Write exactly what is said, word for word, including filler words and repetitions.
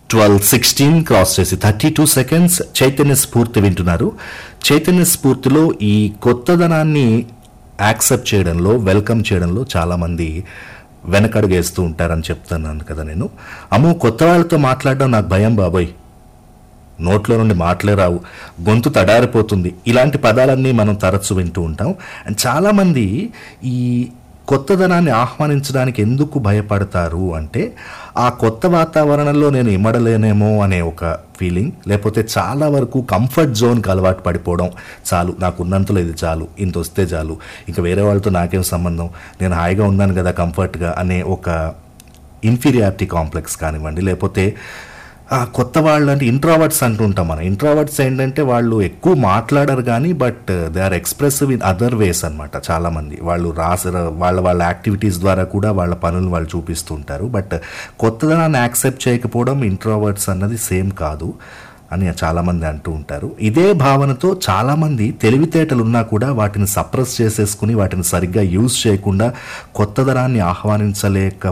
Twelve sixteen cross చేసి thirty two seconds Chaitanya స్ఫూర్తి వింటున్నారు. చైతన్య స్ఫూర్తిలో ఈ కొత్తదనాన్ని యాక్సెప్ట్ చేయడంలో, వెల్కమ్ చేయడంలో చాలామంది వెనకడుగు వేస్తూ ఉంటారని చెప్తున్నాను కదా నేను. అమ్మో, కొత్త వాళ్ళతో మాట్లాడడం నాకు భయం బాబోయ్, నోట్లో నుండి మాటలే రావు, గొంతు తడారిపోతుంది, ఇలాంటి పదాలన్నీ మనం తరచు వింటూ ఉంటాం. అండ్ చాలామంది ఈ కొత్తదనాన్ని ఆహ్వానించడానికి ఎందుకు భయపడతారు అంటే, ఆ కొత్త వాతావరణంలో నేను ఇమడలేనేమో అనే ఒక ఫీలింగ్, లేకపోతే చాలా వరకు కంఫర్ట్ జోన్కి అలవాటు పడిపోవడం. చాలు, నాకు ఉన్నంతలో ఇది చాలు, ఇంత వస్తే చాలు, ఇంకా వేరే వాళ్ళతో నాకేం సంబంధం, నేను హాయిగా ఉన్నాను కదా కంఫర్ట్గా అనే ఒక ఇన్ఫీరియారిటీ కాంప్లెక్స్ కానివ్వండి, లేకపోతే ఆ కొత్త వాళ్ళు అంటే ఇంట్రావర్ట్స్ అంటుంటాం మనం. ఇంట్రావర్ట్స్ ఏంటంటే వాళ్ళు ఎక్కువ మాట్లాడరు కానీ but they are expressive in other ways అనమాట. చాలామంది వాళ్ళు రాస వాళ్ళ వాళ్ళ యాక్టివిటీస్ ద్వారా కూడా వాళ్ళ పనులు వాళ్ళు చూపిస్తూ ఉంటారు. బట్ కొత్తదనాన్ని యాక్సెప్ట్ చేయకపోవడం ఇంట్రావర్ట్స్ అన్నది సేమ్ కాదు అని చాలామంది అంటూ ఉంటారు. ఇదే భావనతో చాలామంది తెలివితేటలు ఉన్నా కూడా వాటిని సప్రెస్ చేసేసుకుని వాటిని సరిగ్గా యూజ్ చేయకుండా కొత్తదనాన్ని ఆహ్వానించలేక